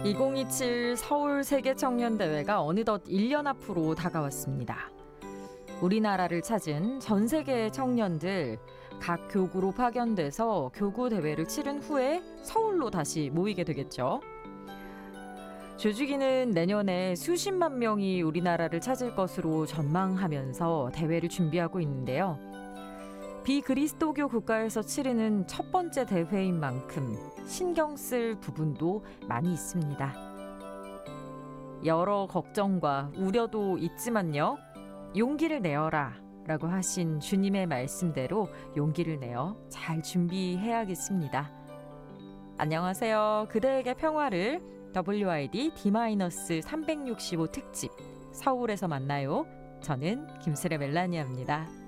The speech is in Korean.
2027 서울 세계청년대회가 어느덧 1년 앞으로 다가왔습니다. 우리나라를 찾은 전 세계의 청년들, 각 교구로 파견돼서 교구 대회를 치른 후에 서울로 다시 모이게 되겠죠. 조직위는 내년에 수십만 명이 우리나라를 찾을 것으로 전망하면서 대회를 준비하고 있는데요. 비그리스도교 국가에서 치르는 첫 번째 대회인 만큼 신경 쓸 부분도 많이 있습니다. 여러 걱정과 우려도 있지만요. 용기를 내어라 라고 하신 주님의 말씀대로 용기를 내어 잘 준비해야겠습니다. 안녕하세요. 그대에게 평화를 WID D-365 특집 서울에서 만나요. 저는 김슬의 멜라니아입니다.